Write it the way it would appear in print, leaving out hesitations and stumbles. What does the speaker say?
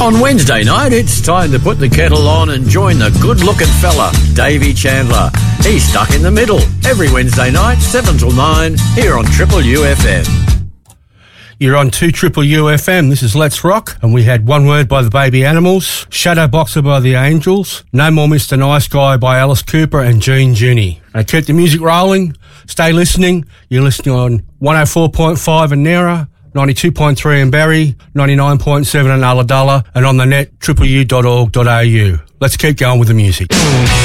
On Wednesday night, it's time to put the kettle on and join the good-looking fella, Davey Chandler. He's stuck in the middle. Every Wednesday night, 7 till 9, here on Triple UFM. You're on 2 Triple UFM. This is Let's Rock, and we had One Word by the Baby Animals, Shadow Boxer by the Angels, No More Mr. Nice Guy by Alice Cooper and Gene Junie. Now keep the music rolling. Stay listening. You're listening on 104.5 in Nara, 92.3 in Barrie, 99.7 in Ulladulla, and on the net, tripleu.org.au. Let's keep going with the music.